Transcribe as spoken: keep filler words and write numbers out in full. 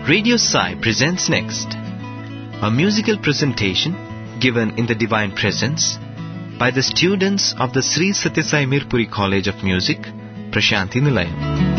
Radio Sai presents next a musical presentation given in the Divine Presence by the students of the Sri Satyasai Mirpuri College of Music, Prashanthi Nilayam.